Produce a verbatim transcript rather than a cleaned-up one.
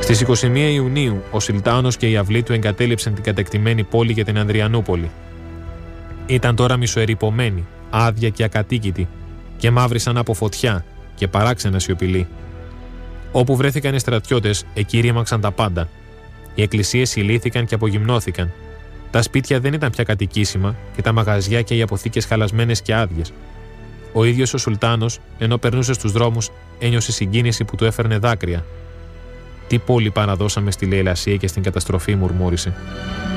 Στις είκοσι μία Ιουνίου, ο Σιλτάνος και οι αυλοί του εγκατέλειψαν την κατεκτημένη πόλη για την Ανδριανούπολη. Ήταν τώρα μισοερειπωμένη, άδεια και ακατοίκητη, και μαύρισαν από φωτιά και παράξενα σιωπηλή. Όπου βρέθηκαν οι στρατιώτες, εκεί ρήμαξαν τα πάντα. Οι εκκλησίες συλλήθηκαν και απογυμνώθηκαν. Τα σπίτια δεν ήταν πια κατοικήσιμα και τα μαγαζιά και οι αποθήκες χαλασμένες και άδειες. Ο ίδιος ο Σουλτάνος, ενώ περνούσε στους δρόμους, ένιωσε συγκίνηση που του έφερνε δάκρυα. «Τι πόλη παραδώσαμε στη λαιλασία και στην καταστροφή», μουρμούρισε.